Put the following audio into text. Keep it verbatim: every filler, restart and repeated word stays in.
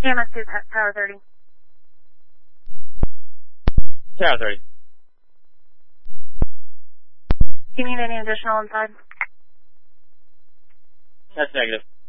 E M S two, Tower thirty. Tower thirty. Do you need any additional inside? That's negative.